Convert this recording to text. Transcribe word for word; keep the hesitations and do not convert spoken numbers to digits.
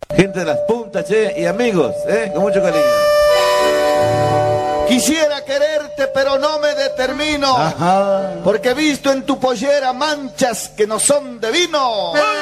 Gente de las puntas, che, y amigos, ¿eh? Con mucho cariño. Quisiera quererte, pero no me determino. Ajá. Porque he visto en tu pollera manchas que no son de vino.